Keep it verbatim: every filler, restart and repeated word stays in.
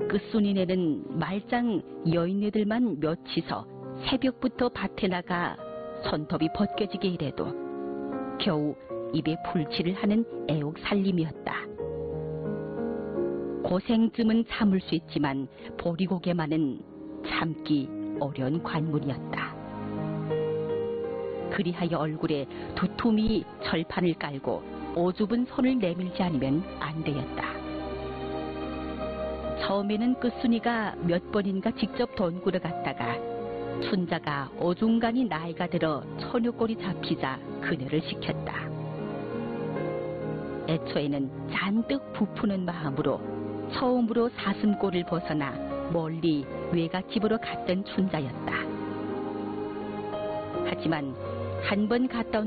끝순이네는 말짱 여인네들만 몇이서 새벽부터 밭에 나가 손톱이 벗겨지게 일해도 겨우 입에 풀칠을 하는 애옥 살림이었다. 고생쯤은 참을 수 있지만 보리고개만은 참기 어려운 관문이었다. 그리하여 얼굴에 두툼이 철판을 깔고 오죽은 손을 내밀지 않으면 안 되었다. 처음에는 끝순이가 몇 번인가 직접 돈 꾸러 갔다가 춘자가 어중간히 나이가 들어 처녀꼴이 잡히자 그녀를 시켰다. 애초에는 잔뜩 부푸는 마음으로 처음으로 사슴골을 벗어나 멀리 외갓집으로 갔던 춘자였다. 하지만 한 번 갔다 온